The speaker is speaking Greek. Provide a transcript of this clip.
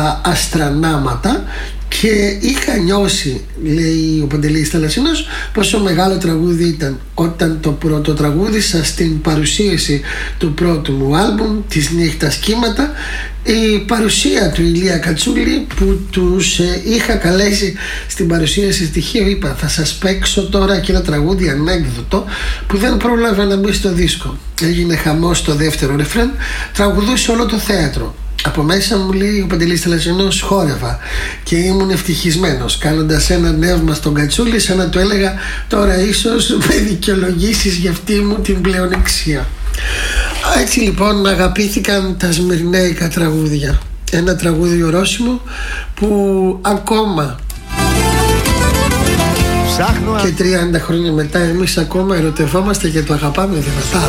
τα αστρανάματα και είχα νιώσει, λέει ο Παντελής Θαλασσινός, πόσο μεγάλο τραγούδι ήταν όταν το πρώτο τραγούδισα στην παρουσίαση του πρώτου μου άλμπουμ, της Νύχτας Κύματα, η παρουσία του Ηλία Κατσούλη που τους είχα καλέσει στην παρουσίαση στοιχείο. Είπα, θα σας παίξω τώρα και ένα τραγούδι ανέκδοτο που δεν πρόλαβε να μπει στο δίσκο. Έγινε χαμός στο δεύτερο ρεφρέν, τραγουδούσε όλο το θέατρο. Από μέσα μου, λέει ο Παντελής Θαλασσινός, χόρευα και ήμουν ευτυχισμένος, κάνοντας ένα νεύμα στον Κατσούλη, σαν να του έλεγα, τώρα ίσως με δικαιολογήσεις για αυτή μου την πλεονεξία. Έτσι λοιπόν αγαπήθηκαν τα σμυρναίικα τραγούδια. Ένα τραγούδι ορόσημο που ακόμα και 30 χρόνια μετά εμείς ακόμα ερωτευόμαστε και το αγαπάμε δυνατά.